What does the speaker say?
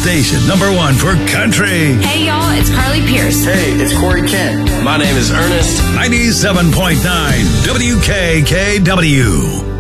station #1 for country. Hey, y'all, it's Carly Pierce. Hey, it's Corey Kent. My name is Ernest. 97.9 WKKW.